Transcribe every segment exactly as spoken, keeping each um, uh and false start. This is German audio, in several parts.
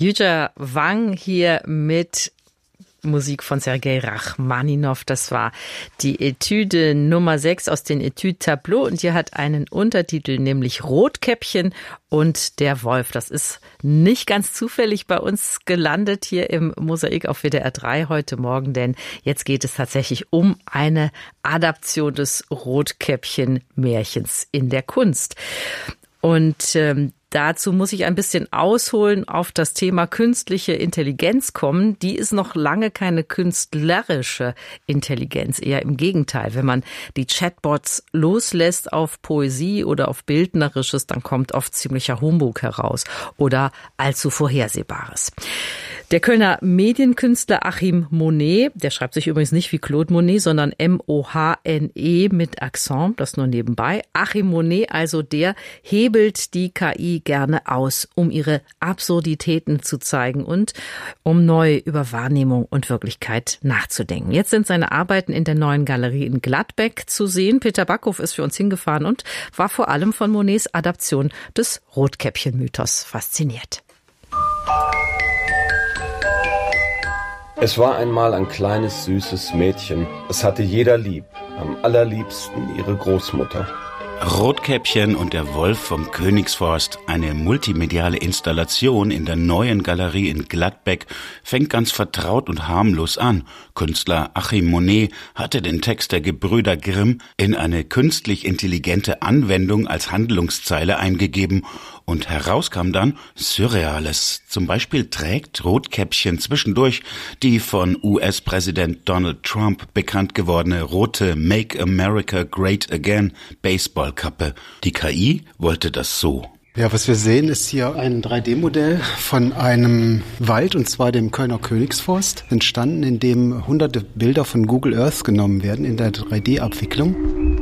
Yuja Wang hier mit Musik von Sergei Rachmaninow. Das war die Etüde Nummer sechs aus den Etüdes Tableau und hier hat einen Untertitel, nämlich Rotkäppchen und der Wolf. Das ist nicht ganz zufällig bei uns gelandet hier im Mosaik auf W D R drei heute Morgen, denn jetzt geht es tatsächlich um eine Adaption des Rotkäppchen-Märchens in der Kunst. Und ähm, dazu muss ich ein bisschen ausholen, auf das Thema künstliche Intelligenz kommen. Die ist noch lange keine künstlerische Intelligenz, eher im Gegenteil. Wenn man die Chatbots loslässt auf Poesie oder auf Bildnerisches, dann kommt oft ziemlicher Humbug heraus oder allzu Vorhersehbares. Der Kölner Medienkünstler Achim Monet, der schreibt sich übrigens nicht wie Claude Monet, sondern M O H N E mit Akzent, das nur nebenbei. Achim Monet, also der hebelt die K I gerne aus, um ihre Absurditäten zu zeigen und um neu über Wahrnehmung und Wirklichkeit nachzudenken. Jetzt sind seine Arbeiten in der Neuen Galerie in Gladbeck zu sehen. Peter Backhof ist für uns hingefahren und war vor allem von Monets Adaption des Rotkäppchen-Mythos fasziniert. Es war einmal ein kleines, süßes Mädchen. Es hatte jeder lieb, am allerliebsten ihre Großmutter. Rotkäppchen und der Wolf vom Königsforst, eine multimediale Installation in der Neuen Galerie in Gladbeck, fängt ganz vertraut und harmlos an. Künstler Achim Monet hatte den Text der Gebrüder Grimm in eine künstlich intelligente Anwendung als Handlungszeile eingegeben und heraus kam dann Surreales. Zum Beispiel trägt Rotkäppchen zwischendurch die von U S-Präsident Donald Trump bekannt gewordene rote Make America Great Again Baseballkappe. Die K I wollte das so. Ja, was wir sehen, ist hier ein drei D Modell von einem Wald, und zwar dem Kölner Königsforst, entstanden, in dem hunderte Bilder von Google Earth genommen werden in der drei D Abwicklung.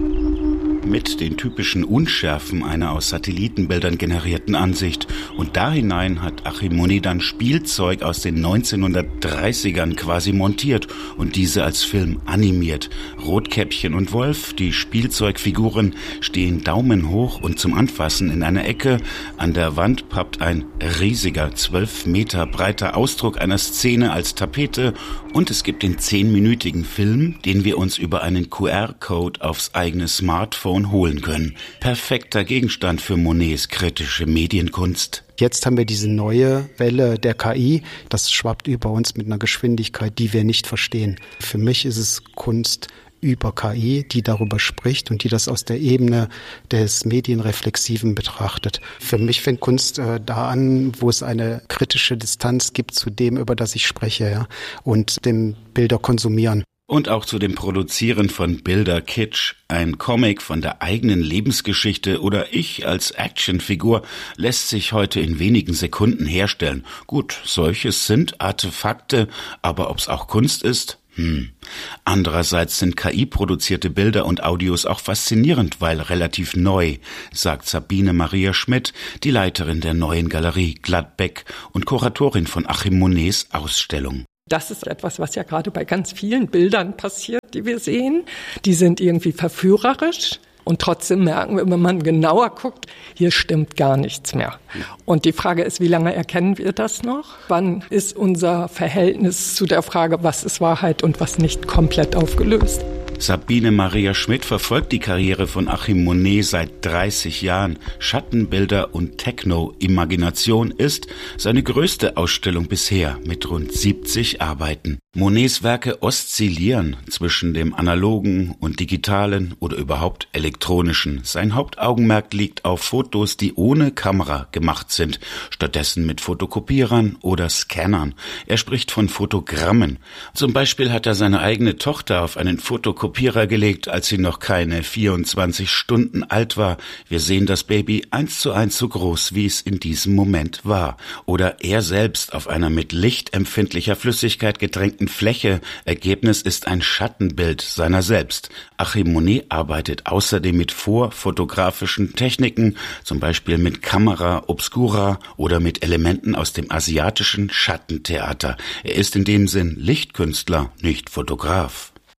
Mit den typischen Unschärfen einer aus Satellitenbildern generierten Ansicht. Und da hinein hat Achim Monet dann Spielzeug aus den neunzehnhundertdreißigern quasi montiert und diese als Film animiert. Rotkäppchen und Wolf, die Spielzeugfiguren, stehen Daumen hoch und zum Anfassen in einer Ecke. An der Wand pappt ein riesiger, zwölf Meter breiter Ausdruck einer Szene als Tapete. Und es gibt den zehnminütigen Film, den wir uns über einen Q R-Code aufs eigene Smartphone holen können. Perfekter Gegenstand für Monets kritische Medienkunst. Jetzt haben wir diese neue Welle der K I. Das schwappt über uns mit einer Geschwindigkeit, die wir nicht verstehen. Für mich ist es Kunst über K I, die darüber spricht und die das aus der Ebene des Medienreflexiven betrachtet. Für mich fängt Kunst äh, da an, wo es eine kritische Distanz gibt zu dem, über das ich spreche, ja, und dem Bilder konsumieren. Und auch zu dem Produzieren von Bilder-Kitsch. Ein Comic von der eigenen Lebensgeschichte oder ich als Actionfigur lässt sich heute in wenigen Sekunden herstellen. Gut, solches sind Artefakte, aber ob's auch Kunst ist? Hm. Andererseits sind K I-produzierte Bilder und Audios auch faszinierend, weil relativ neu, sagt Sabine Maria Schmidt, die Leiterin der Neuen Galerie Gladbeck und Kuratorin von Achim Monets Ausstellung. Das ist etwas, was ja gerade bei ganz vielen Bildern passiert, die wir sehen. Die sind irgendwie verführerisch und trotzdem merken wir, wenn man genauer guckt, hier stimmt gar nichts mehr. Und die Frage ist, wie lange erkennen wir das noch? Wann ist unser Verhältnis zu der Frage, was ist Wahrheit und was nicht, komplett aufgelöst? Sabine Maria Schmidt verfolgt die Karriere von Achim Monet seit dreißig Jahren. Schattenbilder und Techno-Imagination ist seine größte Ausstellung bisher mit rund siebzig Arbeiten. Monets Werke oszillieren zwischen dem analogen und digitalen oder überhaupt elektronischen. Sein Hauptaugenmerk liegt auf Fotos, die ohne Kamera gemacht sind, stattdessen mit Fotokopierern oder Scannern. Er spricht von Fotogrammen. Zum Beispiel hat er seine eigene Tochter auf einen Fotokopierer gelegt, als sie noch keine vierundzwanzig Stunden alt war. Wir sehen das Baby eins zu eins so groß, wie es in diesem Moment war. Oder er selbst auf einer mit Licht empfindlicher Flüssigkeit getränkten Fläche. Ergebnis ist ein Schattenbild seiner selbst. Achim Monet arbeitet außerdem mit vorfotografischen Techniken, zum Beispiel mit Camera Obscura oder mit Elementen aus dem asiatischen Schattentheater. Er ist in dem Sinn Lichtkünstler, nicht Fotograf.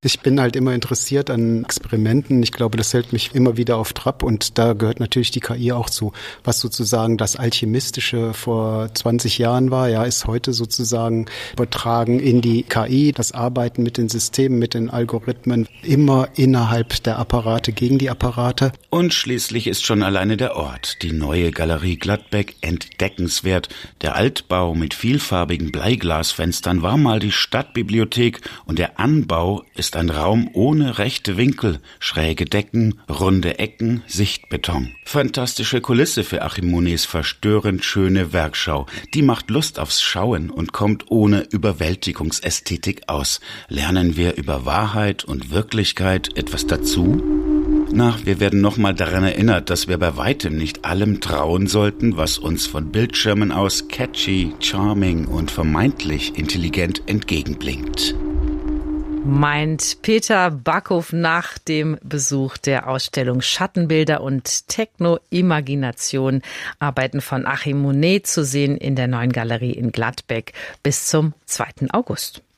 Ich bin halt immer interessiert an Experimenten. Ich glaube, das hält mich immer wieder auf Trab und da gehört natürlich die K I auch zu. Was sozusagen das Alchemistische vor zwanzig Jahren war, ja, ist heute sozusagen übertragen in die K I. Das Arbeiten mit den Systemen, mit den Algorithmen, immer innerhalb der Apparate gegen die Apparate. Und schließlich ist schon alleine der Ort, die neue Galerie Gladbeck, entdeckenswert. Der Altbau mit vielfarbigen Bleiglasfenstern war mal die Stadtbibliothek und der Anbau ist ein Raum ohne rechte Winkel, schräge Decken, runde Ecken, Sichtbeton. Fantastische Kulisse für Achim Monets verstörend schöne Werkschau. Die macht Lust aufs Schauen und kommt ohne Überwältigungsästhetik aus. Lernen wir über Wahrheit und Wirklichkeit etwas dazu? Na, wir werden nochmal daran erinnert, dass wir bei weitem nicht allem trauen sollten, was uns von Bildschirmen aus catchy, charming und vermeintlich intelligent entgegenblinkt. Meint Peter Backhof nach dem Besuch der Ausstellung Schattenbilder und Techno-Imagination, Arbeiten von Achim Monet, zu sehen in der neuen Galerie in Gladbeck bis zum zweiten August.